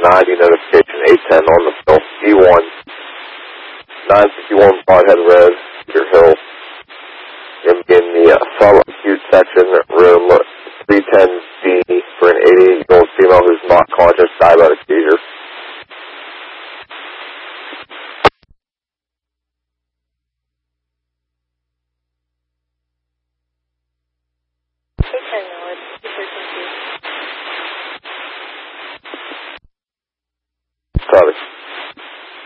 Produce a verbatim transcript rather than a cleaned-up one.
ninety notification, eight ten on the fill, G one, nine fifty-one Broadhead Road, Cedar Hill. Going to be in the uh, follow-up queue section